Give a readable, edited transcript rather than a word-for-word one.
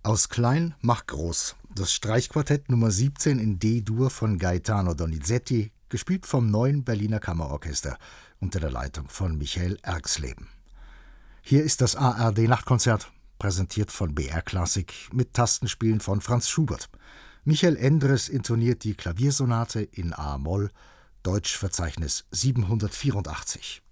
Aus klein mach groß. Das Streichquartett Nummer 17 in D-Dur von Gaetano Donizetti, gespielt vom Neuen Berliner Kammerorchester unter der Leitung von Michael Erxleben. Hier ist das ARD-Nachtkonzert, präsentiert von BR Klassik mit Tastenspielen von Franz Schubert. Michael Endres intoniert die Klaviersonate in A-Moll, Deutschverzeichnis 784.